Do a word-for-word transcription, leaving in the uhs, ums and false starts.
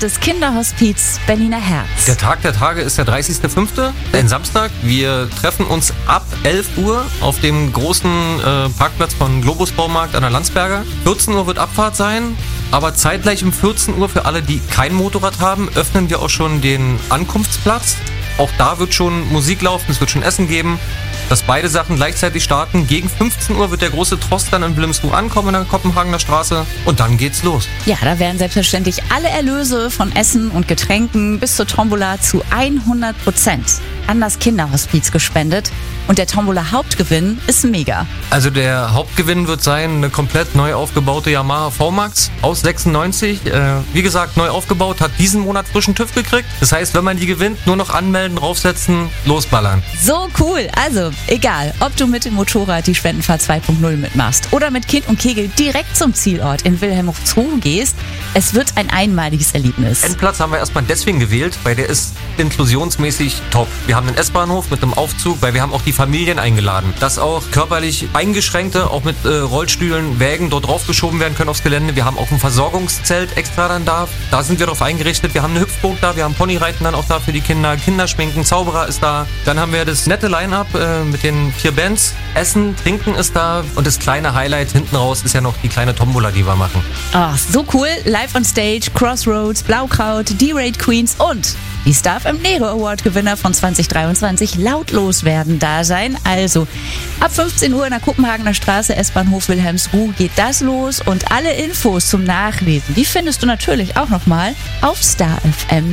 des Kinderhospiz Berliner Herz. Der Tag der Tage ist der dreißigster fünfte, ein Samstag. Wir treffen uns ab elf Uhr auf dem großen äh, Parkplatz von Globus Baumarkt an der Landsberger. vierzehn Uhr wird Abfahrt sein, aber zeitgleich um vierzehn Uhr für alle, die kein Motorrad haben, öffnen wir auch schon den Ankunftsplatz. Auch da wird schon Musik laufen, es wird schon Essen geben, dass beide Sachen gleichzeitig starten. Gegen fünfzehn Uhr wird der große Trost dann in Wilhelmsruh ankommen in der Kopenhagener Straße und dann geht's los. Ja, da werden selbstverständlich alle Erlöse von Essen und Getränken bis zur Tombola zu hundert Prozent an das Kinderhospiz gespendet. Und der Tombola-Hauptgewinn ist mega. Also der Hauptgewinn wird sein, eine komplett neu aufgebaute Yamaha V-Max aus sechsundneunzig. Äh, wie gesagt, neu aufgebaut, hat diesen Monat frischen TÜV gekriegt. Das heißt, wenn man die gewinnt, nur noch anmelden, draufsetzen, losballern. So cool. Also, egal, ob du mit dem Motorrad die Spendenfahrt zwei Punkt null mitmachst oder mit Kind und Kegel direkt zum Zielort in Wilhelmsruh gehst, es wird ein einmaliges Erlebnis. Endplatz haben wir erstmal deswegen gewählt, weil der ist inklusionsmäßig top. Wir haben einen S-Bahnhof mit einem Aufzug, weil wir haben auch die Familien eingeladen, dass auch körperlich Eingeschränkte, auch mit äh, Rollstühlen, Wägen dort draufgeschoben werden können aufs Gelände. Wir haben auch ein Versorgungszelt extra dann da. Da sind wir drauf eingerichtet. Wir haben eine Hüpfburg da, wir haben Ponyreiten dann auch da für die Kinder, Kinderschminken, Zauberer ist da. Dann haben wir das nette Line-Up äh, mit den vier Bands. Essen, Trinken ist da und das kleine Highlight hinten raus ist ja noch die kleine Tombola, die wir machen. Ach, so cool. Live on Stage, Crossroads, Blaukraut, D-Raid Queens und die Star F M Nero Award Gewinner von zwanzig dreiundzwanzig lautlos werden da sein. Also ab fünfzehn Uhr in der Kopenhagener Straße, S-Bahnhof Wilhelmsruh geht das los und alle Infos zum Nachlesen, die findest du natürlich auch nochmal auf star f m